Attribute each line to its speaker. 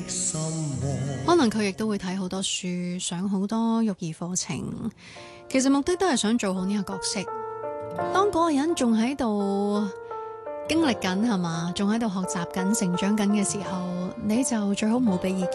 Speaker 1: 可能佢亦都會睇好多書，上好多育兒課程，其實目的都係想做好呢個角色。當嗰個人仲喺度經歷緊係嘛，仲喺度學習緊、成長緊嘅時候，你就最好唔好俾意見。